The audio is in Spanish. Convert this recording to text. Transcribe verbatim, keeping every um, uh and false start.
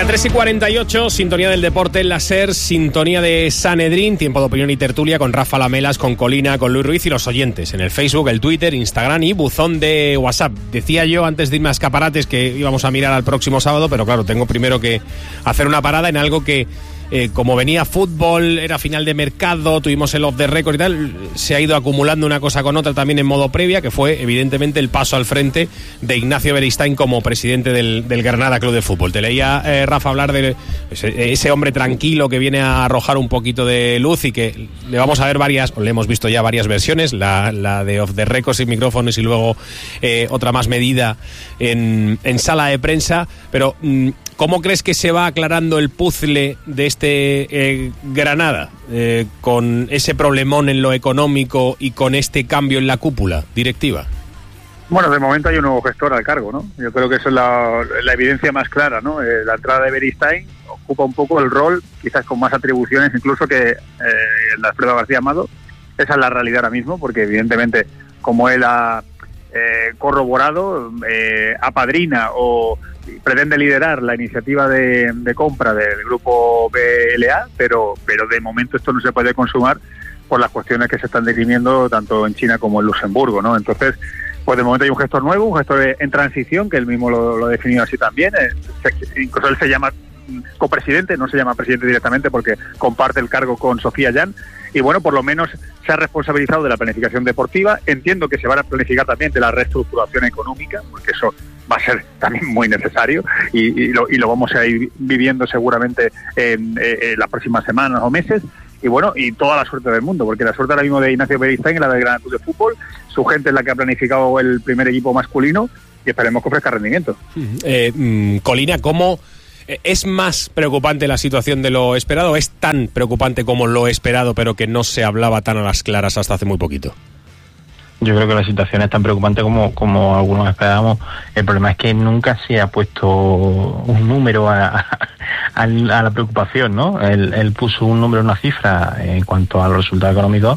Venga, tres y cuarenta y ocho, sintonía del deporte en la SER, sintonía de Sanedrín, tiempo de opinión y tertulia con Rafa Lamelas, con Colina, con Luis Ruiz y los oyentes en el Facebook, el Twitter, Instagram y buzón de WhatsApp. Decía yo antes de irme a escaparates que íbamos a mirar al próximo sábado, pero claro, tengo primero que hacer una parada en algo que, eh, como venía fútbol, era final de mercado, tuvimos el off the record y tal, se ha ido acumulando una cosa con otra también en modo previa, que fue evidentemente el paso al frente de Ignacio Beristain como presidente del, del Granada Club de Fútbol. Te leía, eh, Rafa, hablar de ese, ese hombre tranquilo que viene a arrojar un poquito de luz y que le vamos a ver varias, o le hemos visto ya varias versiones, la, la de off the record sin micrófonos y luego eh, otra más medida en, en sala de prensa, pero mm, ¿cómo crees que se va aclarando el puzzle de este eh, Granada eh, con ese problemón en lo económico y con este cambio en la cúpula directiva? Bueno, de momento hay un nuevo gestor al cargo, ¿no? Yo creo que eso es la, la evidencia más clara, ¿no? Eh, la entrada de Beristain ocupa un poco el rol, quizás con más atribuciones incluso que eh, el de Alfredo García Amado. Esa es la realidad ahora mismo, porque evidentemente como él ha eh, corroborado, eh, apadrina o pretende liderar la iniciativa de, de compra del grupo B L A, pero, pero de momento esto no se puede consumar por las cuestiones que se están dirimiendo tanto en China como en Luxemburgo, ¿no? Entonces, pues de momento hay un gestor nuevo, un gestor en transición, que él mismo lo, lo ha definido así también. Eh, se, incluso él se llama copresidente, no se llama presidente directamente porque comparte el cargo con Sofía Jan. Y bueno, por lo menos se ha responsabilizado de la planificación deportiva. Entiendo que se van a planificar también de la reestructuración económica, porque eso va a ser también muy necesario y, y, lo, y lo vamos a ir viviendo seguramente en, en las próximas semanas o meses. Y bueno, y toda la suerte del mundo, porque la suerte ahora mismo de Ignacio Beristain es la del Granada Club de Fútbol. Su gente es la que ha planificado el primer equipo masculino y esperemos que ofrezca rendimiento. Eh, mm, Colina, ¿cómo es más preocupante la situación de lo esperado? ¿Es tan preocupante como lo esperado, pero que no se hablaba tan a las claras hasta hace muy poquito? Yo creo que la situación es tan preocupante como, como algunos esperábamos. El problema es que nunca se ha puesto un número a, a, a la preocupación, ¿no? Él, él puso un número, una cifra en cuanto a los resultados económicos,